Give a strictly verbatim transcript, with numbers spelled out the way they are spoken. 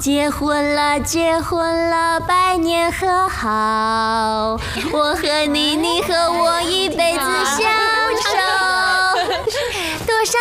结婚了，结婚了，百年和好。我和你，你和我一辈子相